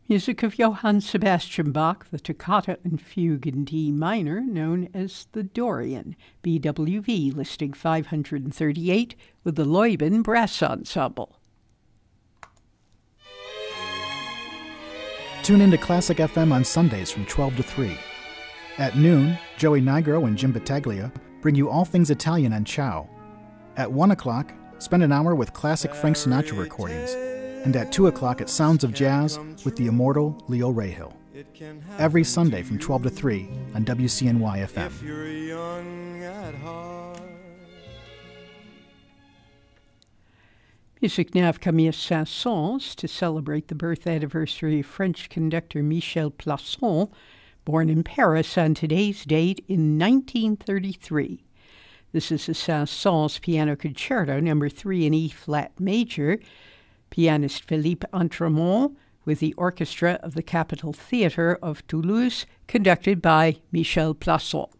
Music of Johann Sebastian Bach, the Toccata and Fugue in D minor, known as the Dorian, BWV, listing 538, with the Leuben Brass Ensemble. Tune into Classic FM on Sundays from 12 to 3. At noon, Joey Nigro and Jim Battaglia bring you all things Italian on Ciao. At 1 o'clock, spend an hour with classic Frank Sinatra recordings. And at 2 o'clock at Sounds of Jazz with the immortal Leo Rahill. Every Sunday from 12 to 3 on WCNY FM. If you're young at heart. Music now of Camille Saint-Saëns to celebrate the birth anniversary of French conductor Michel Plasson, born in Paris on today's date in 1933. This is the Saint-Saëns Piano Concerto No. 3 in E-flat major. Pianist Philippe Entremont with the orchestra of the Capitol Theatre of Toulouse, conducted by Michel Plasson.